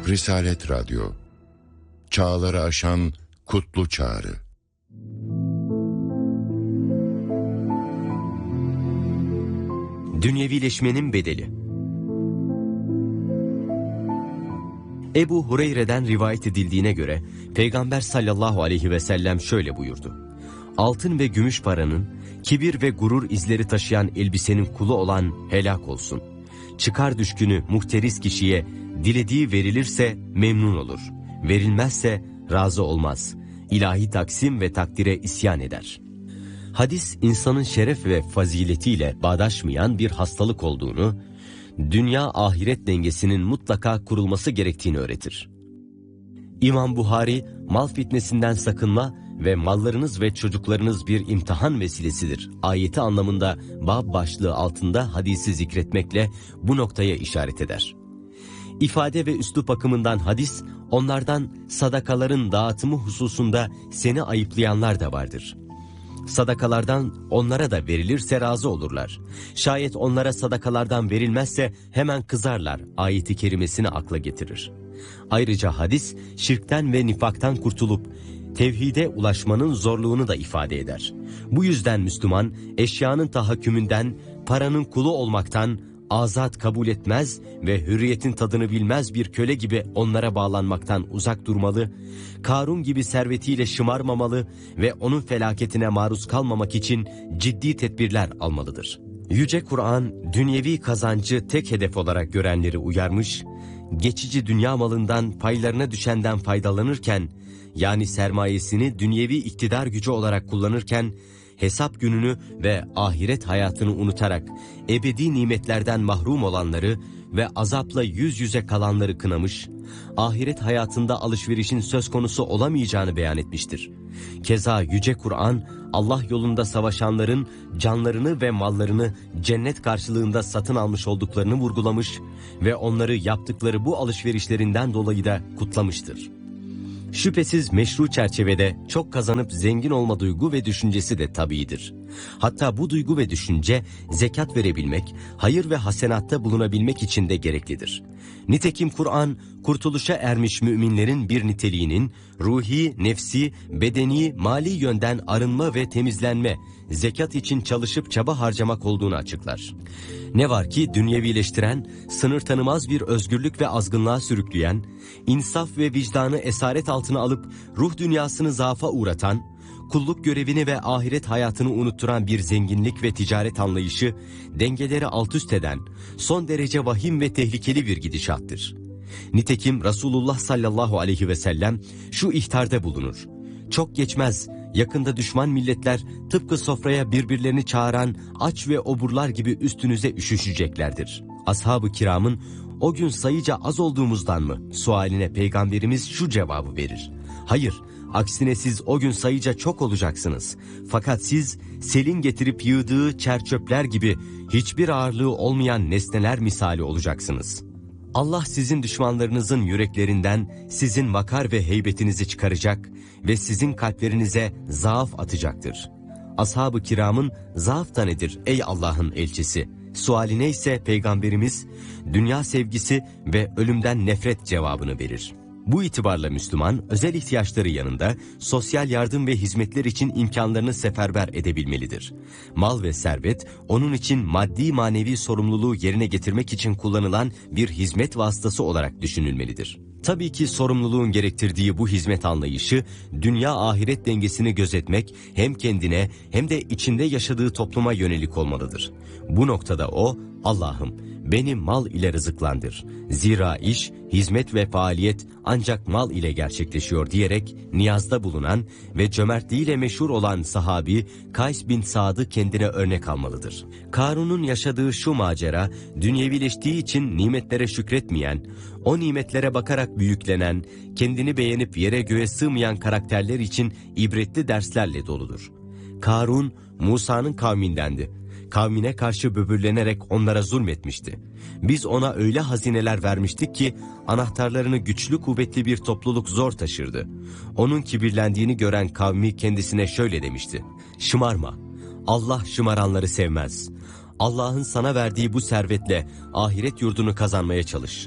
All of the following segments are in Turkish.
Risalet Radyo, çağları aşan kutlu çağrı. Dünyevileşmenin bedeli. Ebu Hureyre'den rivayet edildiğine göre Peygamber sallallahu aleyhi ve sellem şöyle buyurdu: altın ve gümüş paranın, kibir ve gurur izleri taşıyan elbisenin kulu olan helak olsun. Çıkar düşkünü muhteris kişiye dilediği verilirse memnun olur, verilmezse razı olmaz. İlahi taksim ve takdire isyan eder. Hadis, insanın şeref ve faziletiyle bağdaşmayan bir hastalık olduğunu, dünya ahiret dengesinin mutlaka kurulması gerektiğini öğretir. İmam Buhari, mal fitnesinden sakınma ve mallarınız ve çocuklarınız bir imtihan vesilesidir ayeti anlamında bab başlığı altında hadisi zikretmekle bu noktaya işaret eder. İfade ve üslup bakımından hadis, onlardan sadakaların dağıtımı hususunda seni ayıplayanlar da vardır. Sadakalardan onlara da verilirse razı olurlar. Şayet onlara sadakalardan verilmezse hemen kızarlar ayeti kerimesini akla getirir. Ayrıca hadis, şirkten ve nifaktan kurtulup tevhide ulaşmanın zorluğunu da ifade eder. Bu yüzden Müslüman, eşyanın tahakkümünden, paranın kulu olmaktan azat kabul etmez ve hürriyetin tadını bilmez bir köle gibi onlara bağlanmaktan uzak durmalı, Karun gibi servetiyle şımarmamalı ve onun felaketine maruz kalmamak için ciddi tedbirler almalıdır. Yüce Kur'an, dünyevi kazancı tek hedef olarak görenleri uyarmış, geçici dünya malından paylarına düşenden faydalanırken, yani sermayesini dünyevi iktidar gücü olarak kullanırken, hesap gününü ve ahiret hayatını unutarak ebedi nimetlerden mahrum olanları ve azapla yüz yüze kalanları kınamış, ahiret hayatında alışverişin söz konusu olamayacağını beyan etmiştir. Keza Yüce Kur'an, Allah yolunda savaşanların canlarını ve mallarını cennet karşılığında satın almış olduklarını vurgulamış ve onları yaptıkları bu alışverişlerinden dolayı da kutlamıştır. Şüphesiz meşru çerçevede çok kazanıp zengin olma duygu ve düşüncesi de tabiidir. Hatta bu duygu ve düşünce zekat verebilmek, hayır ve hasenatta bulunabilmek için de gereklidir. Nitekim Kur'an, kurtuluşa ermiş müminlerin bir niteliğinin ruhi, nefsi, bedeni, mali yönden arınma ve temizlenme, zekat için çalışıp çaba harcamak olduğunu açıklar. Ne var ki dünyevileştiren, sınır tanımaz bir özgürlük ve azgınlığa sürükleyen, insaf ve vicdanı esaret altına alıp ruh dünyasını zaafa uğratan, kulluk görevini ve ahiret hayatını unutturan bir zenginlik ve ticaret anlayışı, dengeleri altüst eden, son derece vahim ve tehlikeli bir gidişattır. Nitekim Resulullah sallallahu aleyhi ve sellem şu ihtarda bulunur: çok geçmez, yakında düşman milletler tıpkı sofraya birbirlerini çağıran aç ve oburlar gibi üstünüze üşüşeceklerdir. Ashab-ı kiramın o gün sayıca az olduğumuzdan mı sualine Peygamberimiz şu cevabı verir: hayır, aksine siz o gün sayıca çok olacaksınız. Fakat siz selin getirip yığdığı çerçöpler gibi hiçbir ağırlığı olmayan nesneler misali olacaksınız. Allah sizin düşmanlarınızın yüreklerinden sizin vakar ve heybetinizi çıkaracak ve sizin kalplerinize zaaf atacaktır. Ashab-ı kiramın zaaf da nedir ey Allah'ın elçisi sualine ise Peygamberimiz dünya sevgisi ve ölümden nefret cevabını verir. Bu itibarla Müslüman, özel ihtiyaçları yanında sosyal yardım ve hizmetler için imkanlarını seferber edebilmelidir. Mal ve servet, onun için maddi manevi sorumluluğu yerine getirmek için kullanılan bir hizmet vasıtası olarak düşünülmelidir. Tabii ki sorumluluğun gerektirdiği bu hizmet anlayışı, dünya ahiret dengesini gözetmek hem kendine hem de içinde yaşadığı topluma yönelik olmalıdır. Bu noktada o, Allah'ım beni mal ile rızıklandır. Zira iş, hizmet ve faaliyet ancak mal ile gerçekleşiyor diyerek niyazda bulunan ve cömertliğiyle meşhur olan sahabi Kays bin Sad'ı kendine örnek almalıdır. Karun'un yaşadığı şu macera, dünyevileştiği için nimetlere şükretmeyen, o nimetlere bakarak büyüklenen, kendini beğenip yere göğe sığmayan karakterler için ibretli derslerle doludur. Karun, Musa'nın kavmindendi. Kavmine karşı böbürlenerek onlara zulmetmişti. Biz ona öyle hazineler vermiştik ki anahtarlarını güçlü kuvvetli bir topluluk zor taşırdı. Onun kibirlendiğini gören kavmi kendisine şöyle demişti: şımarma, Allah şımaranları sevmez. Allah'ın sana verdiği bu servetle ahiret yurdunu kazanmaya çalış.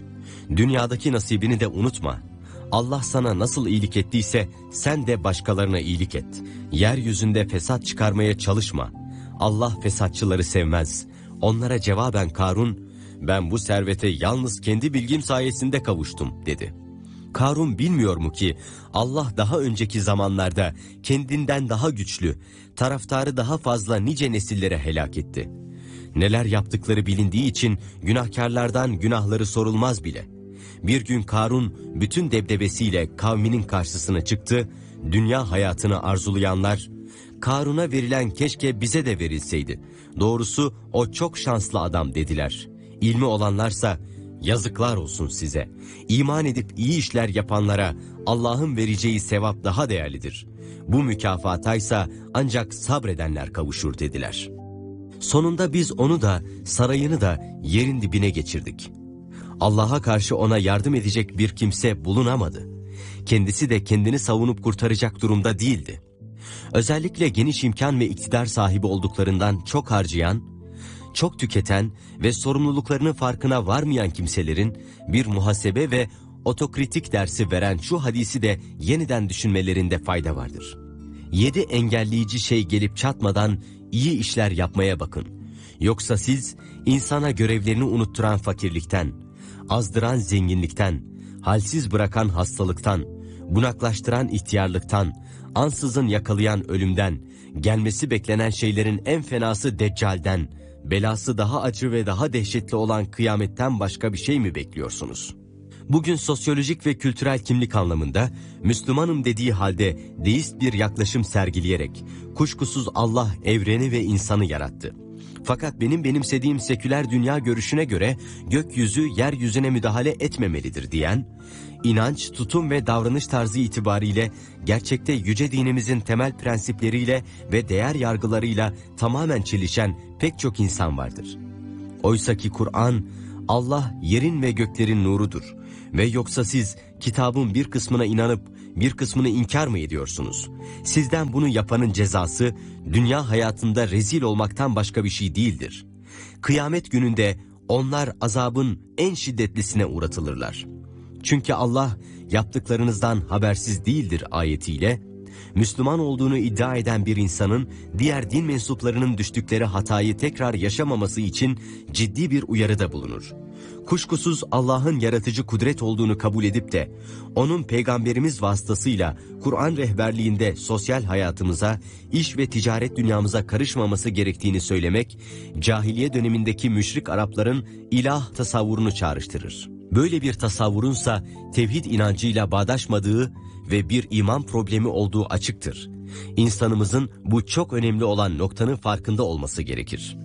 Dünyadaki nasibini de unutma. Allah sana nasıl iyilik ettiyse sen de başkalarına iyilik et. Yeryüzünde fesat çıkarmaya çalışma. Allah fesatçıları sevmez. Onlara cevaben Karun, ben bu servete yalnız kendi bilgim sayesinde kavuştum dedi. Karun bilmiyor mu ki Allah daha önceki zamanlarda kendinden daha güçlü, taraftarı daha fazla nice nesillere helak etti. Neler yaptıkları bilindiği için günahkarlardan günahları sorulmaz bile. Bir gün Karun bütün debdebesiyle kavminin karşısına çıktı. Dünya hayatını arzulayanlar, Karun'a verilen keşke bize de verilseydi. Doğrusu o çok şanslı adam dediler. İlmi olanlarsa yazıklar olsun size. İman edip iyi işler yapanlara Allah'ın vereceği sevap daha değerlidir. Bu mükafataysa ancak sabredenler kavuşur dediler. Sonunda biz onu da sarayını da yerin dibine geçirdik. Allah'a karşı ona yardım edecek bir kimse bulunamadı. Kendisi de kendini savunup kurtaracak durumda değildi. Özellikle geniş imkan ve iktidar sahibi olduklarından çok harcayan, çok tüketen ve sorumluluklarının farkına varmayan kimselerin bir muhasebe ve otokritik dersi veren şu hadisi de yeniden düşünmelerinde fayda vardır. 7 engelleyici şey gelip çatmadan iyi işler yapmaya bakın. Yoksa siz insana görevlerini unutturan fakirlikten, azdıran zenginlikten, halsiz bırakan hastalıktan, bunaklaştıran ihtiyarlıktan, ansızın yakalayan ölümden, gelmesi beklenen şeylerin en fenası Deccal'den, belası daha acı ve daha dehşetli olan kıyametten başka bir şey mi bekliyorsunuz? Bugün sosyolojik ve kültürel kimlik anlamında Müslümanım dediği halde deist bir yaklaşım sergileyerek kuşkusuz Allah evreni ve insanı yarattı. Fakat benim benimsediğim seküler dünya görüşüne göre gökyüzü yeryüzüne müdahale etmemelidir diyen, inanç, tutum ve davranış tarzı itibariyle gerçekte yüce dinimizin temel prensipleriyle ve değer yargılarıyla tamamen çelişen pek çok insan vardır. Oysa ki Kur'an, Allah yerin ve göklerin nurudur ve yoksa siz kitabın bir kısmına inanıp bir kısmını inkar mı ediyorsunuz? Sizden bunu yapanın cezası dünya hayatında rezil olmaktan başka bir şey değildir. Kıyamet gününde onlar azabın en şiddetlisine uğratılırlar. Çünkü Allah yaptıklarınızdan habersiz değildir ayetiyle, Müslüman olduğunu iddia eden bir insanın diğer din mensuplarının düştükleri hatayı tekrar yaşamaması için ciddi bir uyarıda bulunur. Kuşkusuz Allah'ın yaratıcı kudret olduğunu kabul edip de onun peygamberimiz vasıtasıyla Kur'an rehberliğinde sosyal hayatımıza, iş ve ticaret dünyamıza karışmaması gerektiğini söylemek, cahiliye dönemindeki müşrik Arapların ilah tasavvurunu çağrıştırır. Böyle bir tasavvurunsa tevhid inancıyla bağdaşmadığı ve bir iman problemi olduğu açıktır. İnsanımızın bu çok önemli olan noktanın farkında olması gerekir.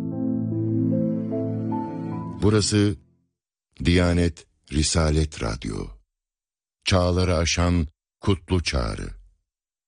Burası Diyanet Risalet Radyo. Çağları aşan kutlu çağrı.